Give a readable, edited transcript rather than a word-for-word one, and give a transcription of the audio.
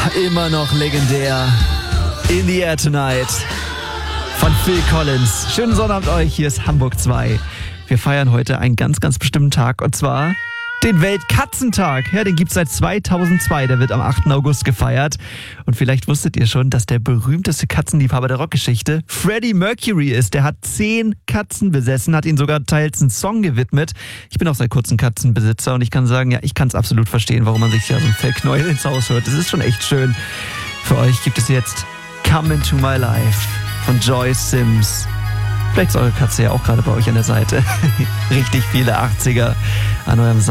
immer noch legendär. In the Air Tonight von Phil Collins. Schönen Sonnabend euch, hier ist Hamburg 2. Wir feiern heute einen ganz, ganz bestimmten Tag und zwar den Weltkatzentag. Ja, den gibt's seit 2002. Der wird am 8. August gefeiert. Und vielleicht wusstet ihr schon, dass der berühmteste Katzenliebhaber der Rockgeschichte Freddie Mercury ist. Der hat 10 Katzen besessen, hat ihnen sogar teils einen Song gewidmet. Ich bin auch seit kurzem Katzenbesitzer und ich kann sagen, ja, ich kann es absolut verstehen, warum man sich ja so ein Fellknäuel ins Haus hört. Das ist schon echt schön. Für euch gibt es jetzt Come Into My Life von Joyce Sims. Vielleicht ist eure Katze ja auch gerade bei euch an der Seite. Richtig viele 80er an eurem